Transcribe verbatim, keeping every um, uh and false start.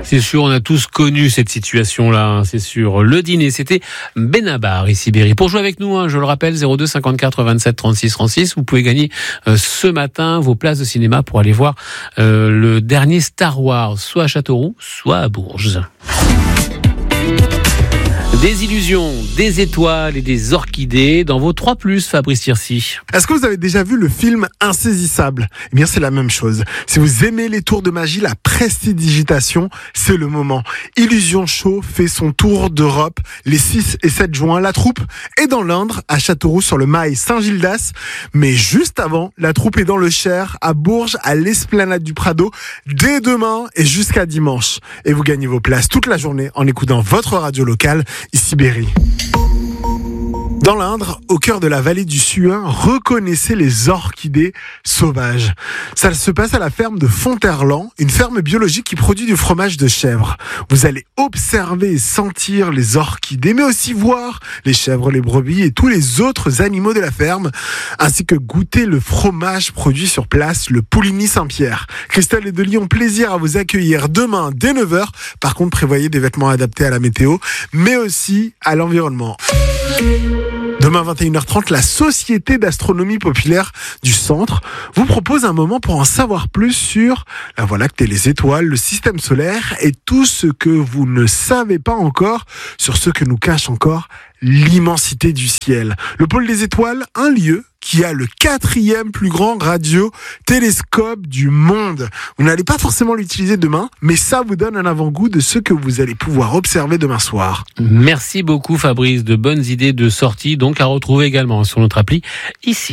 C'est sûr, on a tous connu cette situation-là, hein, c'est sûr. Le dîner, c'était Benabar, ici Berry. Pour jouer avec nous, hein, je le rappelle, zéro deux cinquante-quatre vingt-sept trente-six trente-six, vous pouvez gagner euh, ce matin vos places de cinéma pour aller voir euh, le dernier Star Wars, soit à Châteauroux, soit à Bourges. Des illusions, des étoiles et des orchidées dans vos trois plus, Fabrice Tirsi. Est-ce que vous avez déjà vu le film Insaisissable ? Eh bien, c'est la même chose. Si vous aimez les tours de magie, la prestidigitation, c'est le moment. Illusion Show fait son tour d'Europe les six et sept juin. La troupe est dans l'Indre, à Châteauroux, sur le Mail Saint-Gildas. Mais juste avant, la troupe est dans le Cher, à Bourges, à l'Esplanade du Prado, dès demain et jusqu'à dimanche. Et vous gagnez vos places toute la journée en écoutant votre radio locale, ici Berry. Dans l'Indre, au cœur de la vallée du Suin, reconnaissez les orchidées sauvages. Ça se passe à la ferme de Fonterland, une ferme biologique qui produit du fromage de chèvre. Vous allez observer et sentir les orchidées, mais aussi voir les chèvres, les brebis et tous les autres animaux de la ferme, ainsi que goûter le fromage produit sur place, le Pouligny-Saint-Pierre. Christelle et Delis ont plaisir à vous accueillir demain dès neuf heures. Par contre, prévoyez des vêtements adaptés à la météo, mais aussi à l'environnement. Demain vingt et une heures trente, la Société d'astronomie populaire du Centre vous propose un moment pour en savoir plus sur la Voie lactée, les étoiles, le système solaire et tout ce que vous ne savez pas encore sur ce que nous cache encore l'immensité du ciel. Le pôle des étoiles, un lieu qui a le quatrième plus grand radio-télescope du monde. Vous n'allez pas forcément l'utiliser demain, mais ça vous donne un avant-goût de ce que vous allez pouvoir observer demain soir. Merci beaucoup Fabrice, de bonnes idées de sortie, donc à retrouver également sur notre appli ici.